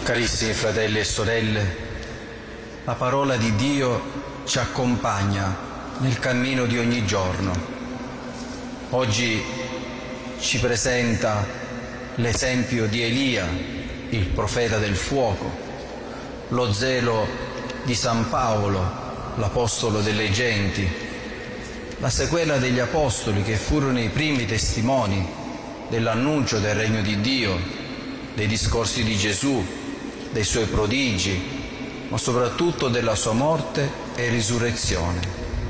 Carissimi fratelli e sorelle, la parola di Dio ci accompagna nel cammino di ogni giorno. Oggi ci presenta l'esempio di Elia, il profeta del fuoco, lo zelo di San Paolo, l'apostolo delle genti, la sequela degli apostoli che furono i primi testimoni dell'annuncio del regno di Dio, dei discorsi di Gesù, dei suoi prodigi, ma soprattutto della sua morte e risurrezione.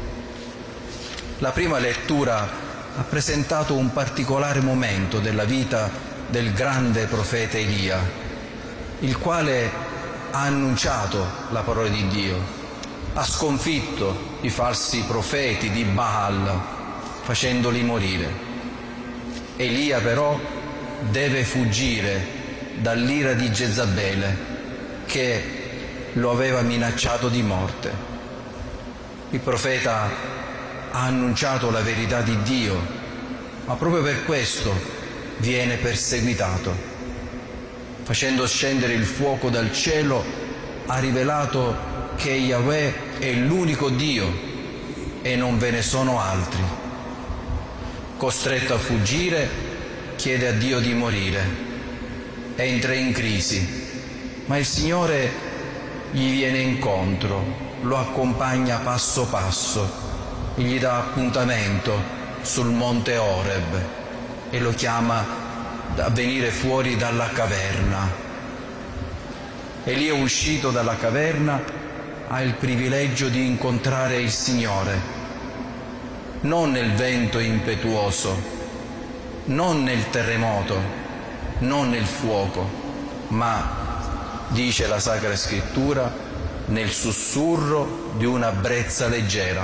La prima lettura ha presentato un particolare momento della vita del grande profeta Elia, il quale ha annunciato la parola di Dio, ha sconfitto i falsi profeti di Baal, facendoli morire. Elia però deve fuggire dall'ira di Jezabele, che lo aveva minacciato di morte. Il profeta ha annunciato la verità di Dio, ma proprio per questo viene perseguitato. Facendo scendere il fuoco dal cielo, ha rivelato che Yahweh è l'unico Dio e non ve ne sono altri. Costretto a fuggire, chiede a Dio di morire. Entra in crisi, ma il Signore gli viene incontro, lo accompagna passo passo e gli dà appuntamento sul monte Oreb e lo chiama a venire fuori dalla caverna. Elia, uscito dalla caverna, ha il privilegio di incontrare il Signore, non nel vento impetuoso, non nel terremoto, non nel fuoco, ma, dice la Sacra Scrittura, nel sussurro di una brezza leggera.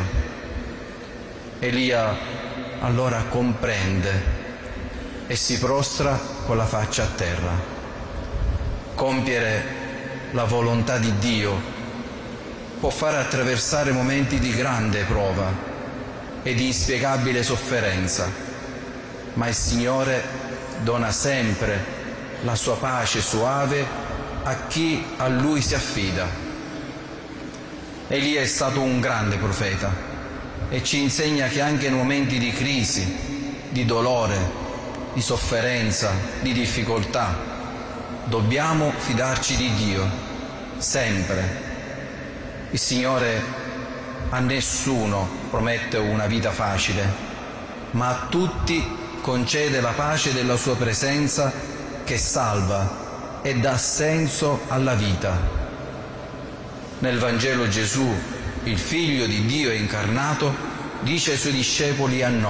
Elia allora comprende e si prostra con la faccia a terra. Compiere la volontà di Dio può fare attraversare momenti di grande prova e di inspiegabile sofferenza, ma il Signore dona sempre la sua pace soave a chi a Lui si affida. Elia è stato un grande profeta e ci insegna che anche in momenti di crisi, di dolore, di sofferenza, di difficoltà, dobbiamo fidarci di Dio, sempre. Il Signore a nessuno promette una vita facile, ma a tutti concede la pace della sua presenza che salva e dà senso alla vita. Nel Vangelo Gesù, il Figlio di Dio incarnato, dice ai Suoi discepoli a noi: